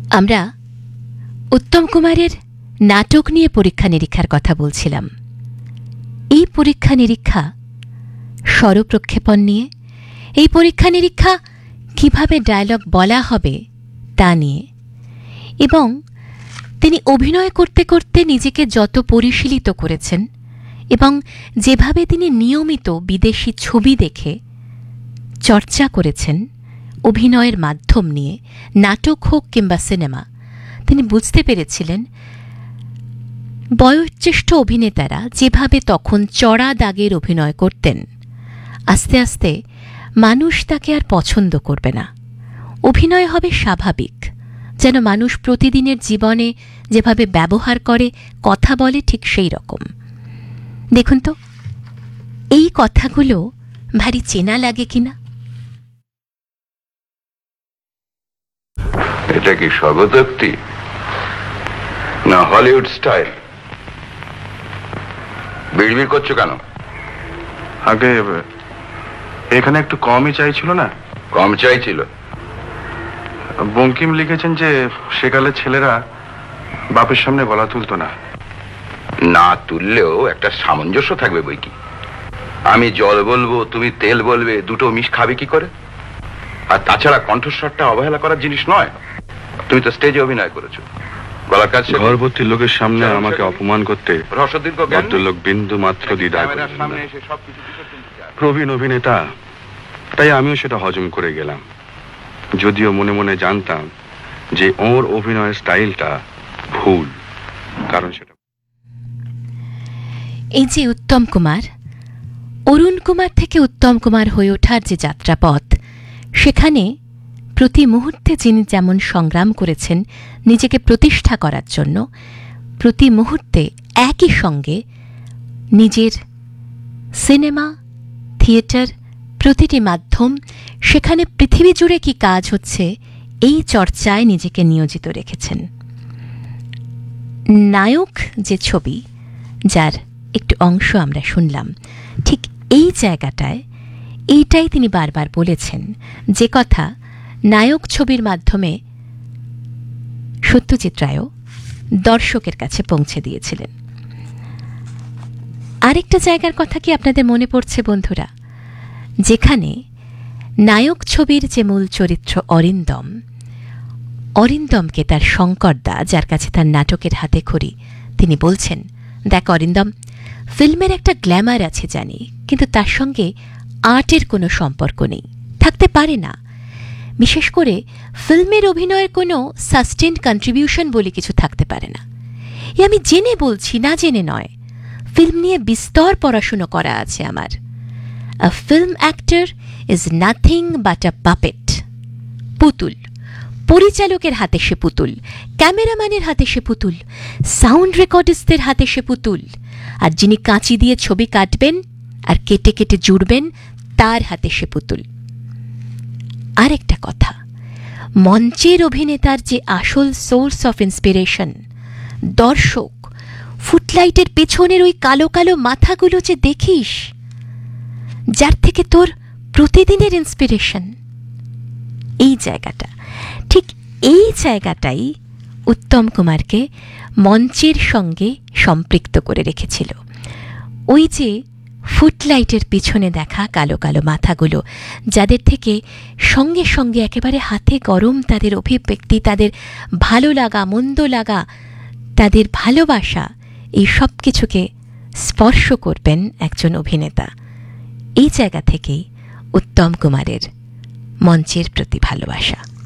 আমরা উত্তম কুমারের নাটক নিয়ে পরীক্ষা নিরীক্ষার কথা বলছিলাম। এই পরীক্ষা নিরীক্ষা স্বরপ্রক্ষেপণ নিয়ে, এই পরীক্ষা নিরীক্ষা কিভাবে ডায়লগ বলা হবে তা নিয়ে, এবং তিনি অভিনয় করতে করতে নিজেকে যত পরিশীলিত করেছেন এবং যেভাবে তিনি নিয়মিত বিদেশি ছবি দেখে চর্চা করেছেন অভিনয়ের মাধ্যম নিয়ে, নাটক হোক কিংবা সিনেমা, তিনি বুঝতে পেরেছিলেন বয়োজ্যেষ্ঠ অভিনেতারা যেভাবে তখন চড়া দাগের অভিনয় করতেন, আস্তে আস্তে মানুষ তাকে আর পছন্দ করবে না। অভিনয় হবে স্বাভাবিক, যেন মানুষ প্রতিদিনের জীবনে যেভাবে ব্যবহার করে, কথা বলে, ঠিক সেই রকম। দেখুন তো এই কথাগুলো ভারী চেনা লাগে কিনা। এটা কি স্বগতোক্তি না হলিউড স্টাইল? বিড়বিড় করছো কেন? আগে এখানে একটু কমই চাইছিল না? কম চাইছিল? বঙ্কিম লিখেছেন যে সেকালে ছেলেরা বাপের সামনে গলা তুলতো না। না তুললেও একটা সামঞ্জস্য থাকবে বই কি। আমি জল বলবো, তুমি তেল বলবে, দুটো মিশ খাবে কি করে? আর তাছাড়া কণ্ঠস্বরটা অবহেলা করার জিনিস নয়। তুমি তো স্টেজে অভিনয় করেছো, গলার কাছে ঘরভর্তি লোকের সামনে আমাকে অপমান করতে ভদ্রলোক বিন্দু মাত্র দ্বিধা করেন না। প্রবীণ অভিনেতা, তাই আমিও সেটা হজম করে গেলাম, যদিও মনে মনে জানতাম যে ওর অভিনয়ের স্টাইলটা ভুল। কারণ সেটা এই যে উত্তম কুমার, অরুণ কুমার থেকে উত্তম কুমার হয়ে ওঠার যে যাত্রাপথ, সেখানে প্রতি মুহূর্তে যিনি যেমন সংগ্রাম করেছেন নিজেকে প্রতিষ্ঠা করার জন্য, প্রতি মুহূর্তে একই সঙ্গে নিজের সিনেমা, থিয়েটার, প্রতিটি মাধ্যম, সেখানে পৃথিবী জুড়ে কি কাজ হচ্ছে এই চর্চায় নিজেকে নিয়োজিত রেখেছেন। নায়ক যে ছবি, যার একটু অংশ আমরা শুনলাম, ঠিক এই জায়গাটায় এইটাই তিনি বারবার বলেছেন, যে কথা নায়ক ছবির মাধ্যমে সত্যজিৎ রায়ও দর্শকের কাছে পৌঁছে দিয়েছিলেন। আরেকটা জায়গার কথা কি আপনাদের মনে পড়ছে বন্ধুরা? যেখানে নায়ক ছবির যে মূল চরিত্র অরিন্দম, অরিন্দমকে তার শঙ্করদা, যার কাছে তার নাটকের হাতে খড়ি, তিনি বলছেন, দেখ অরিন্দম, ফিল্মের একটা গ্ল্যামার আছে জানি, কিন্তু তার সঙ্গে আর্টের কোনো সম্পর্ক নেই, থাকতে পারে না। বিশেষ করে ফিল্মের অভিনয়ের কোনো সাস্টেন্ড কন্ট্রিবিউশন বলে কিছু থাকতে পারে না। এ আমি জেনে বলছি, না জেনে নয়। ফিল্ম নিয়ে বিস্তর পড়াশুনো করা আছে আমার। A film actor is nothing but a puppet, পুতুল। পরিচালকের হাতে সে পুতুল, ক্যামেরাম্যানের হাতে সে পুতুল, সাউন্ড রেকর্ডিস্টদের হাতে সে পুতুল, আর যিনি কাঁচি দিয়ে ছবি কাটবেন আর কেটে কেটে জুড়বেন, তার হাতে সে পুতুল। আরেকটা কথা, মঞ্চের অভিনেতার যে আসল সোর্স অফ ইন্সপিরেশন, দর্শক, ফুটলাইটের পেছনের ওই কালো কালো মাথাগুলো যে দেখিস, যার থেকে তোর প্রতিদিনের ইন্সপিরেশন, এই জায়গাটা, ঠিক এই জায়গাটাই উত্তম কুমারকে মঞ্চের সঙ্গে সম্পৃক্ত করে রেখেছিল। ওই যে ফুটলাইটের পিছনে দেখা কালো কালো মাথাগুলো, যাদের থেকে সঙ্গে সঙ্গে একেবারে হাতে গরম তাদের অভিব্যক্তি, তাদের ভালো লাগা, মন্দ লাগা, তাদের ভালোবাসা, এই সব কিছুকে স্পর্শ করবেন একজন অভিনেতা। এই জায়গা থেকেই উত্তম কুমারের মঞ্চের প্রতি ভালোবাসা।